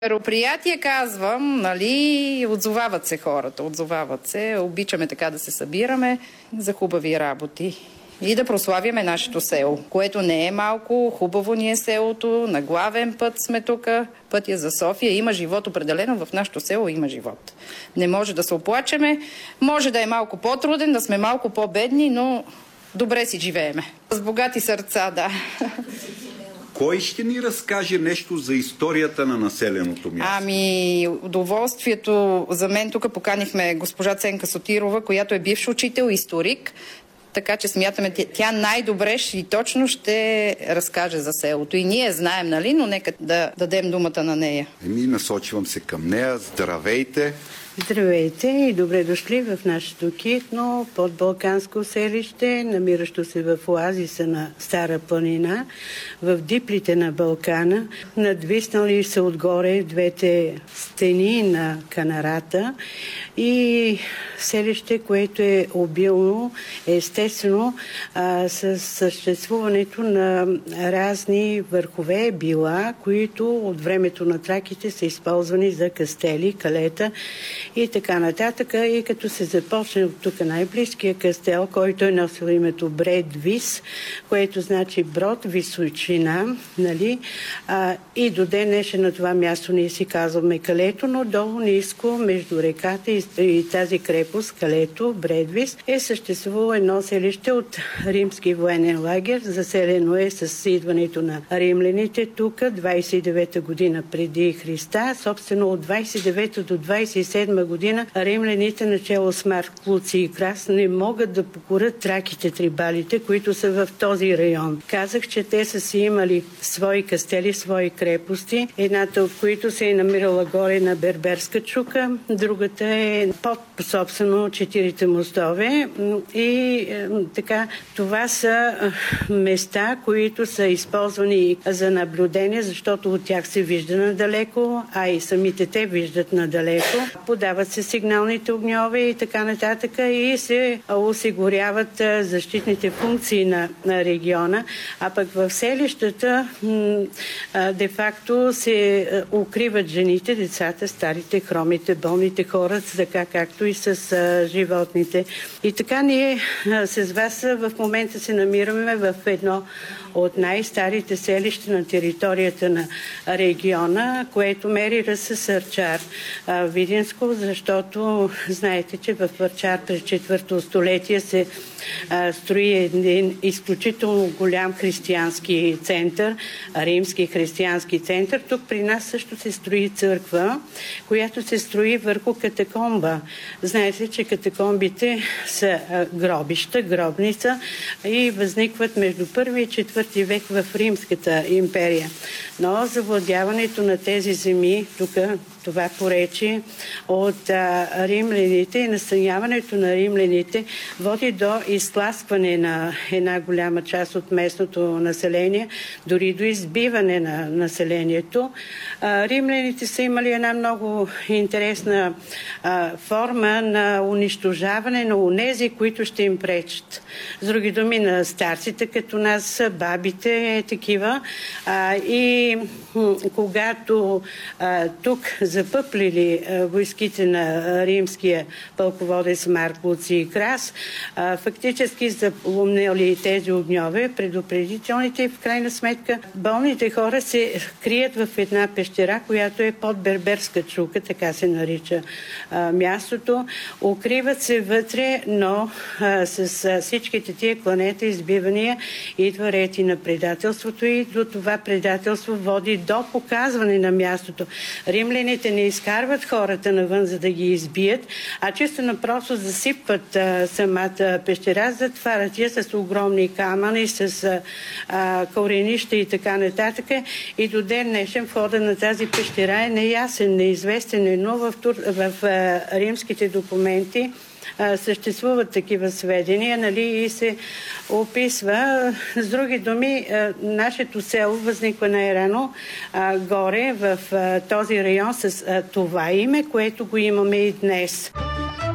Мероприятие, казвам, нали, отзовават се хората, отзовават се, обичаме така да се събираме за хубави работи и да прославяме нашето село, което не е малко, хубаво ни е селото, на главен път сме тук, пътя за София, има живот определено, в нашето село има живот. Не може да се оплачеме, може да е малко по-труден, да сме малко по-бедни, но добре си живееме. С богати сърца, да. Кой ще ни разкаже нещо за историята на населеното място? Удоволствието за мен, тук поканихме госпожа Ценка Сотирова, която е бивш учител, историк, така че смятаме, тя най-добре и точно ще разкаже за селото. И ние знаем, нали, но нека да дадем думата на нея. Насочвам се към нея. Здравейте! Здравейте и добре дошли в нашето китно подбалканско селище, намиращо се в оазиса на Стара планина, в диплите на Балкана. Надвиснали са отгоре двете стени на Канарата и селище, което е обилно, естествено, с съществуването на разни върхове, била, които от времето на траките са използвани за кастели, калета и така нататък. И като се започне от тук най-близкия кастел, който е носил името Бредвис, което значи брод, височина, нали? И до ден днешен на това място ние си казваме Калето, но долу ниско между реката и тази крепост, Калето, Бредвис, е съществувало едно селище от римски военен лагер. Заселено е с идването на римляните тук 29-та година преди Христа. Собствено от 29-та до 27 година римляните начало с Марк Луций Крас не могат да покорят траките, трибалите, които са в този район. Казах, че те са си имали свои кастели, свои крепости, едната от които се е намирала горе на Берберска чука, другата е под собствено четирите мостове и така това са места, които са използвани за наблюдение, защото от тях се вижда надалеко, а и самите те виждат надалеко. Подават се сигналните огньове и така нататък и се осигуряват защитните функции на региона, а пък в селищата де-факто се укриват жените, децата, старите, хромите, болните хора, така както и с животните. И така ние с вас в момента се намираме в едно от най-старите селища на територията на региона, което мери ръса с Арчар Видинско, защото знаете, че в Арчар през 4-то столетие се строи един изключително голям християнски център, римски християнски център. Тук при нас също се строи църква, която се строи върху катакомба. Знаете, че катакомбите са гробища, гробница и възникват между 1 и 4 век в Римската империя. Но завладяването на тези земи, тук това поречие от римляните и настаняването на римляните води до изтласкване на една голяма част от местното население, дори до избиване на населението. Римляните са имали една много интересна форма на унищожаване на онези, които ще им пречат. С други думи, на старците, като нас, бабите, такива. И когато тук запъплили войските на римския пълководец Марк Луций Крас, фактически заломнели тези огньове, предупредителните и в крайна сметка болните хора се крият в една пещера, която е под Берберска чука, така се нарича мястото. Укриват се вътре, но с всичките тия кланета избивания идва ред и на предателството и до това предателство води до показване на мястото. Римляните не изкарват хората навън, за да ги избият, а чисто напросто засипват самата пещера, затварят я с огромни камъни, с коренища и така нататък. И до ден днешен входа на тази пещера е неясен, неизвестен, но в римските документи съществуват такива сведения, нали, и се описва. С други думи, нашето село възниква най-рано горе в този район с това име, което го имаме и днес.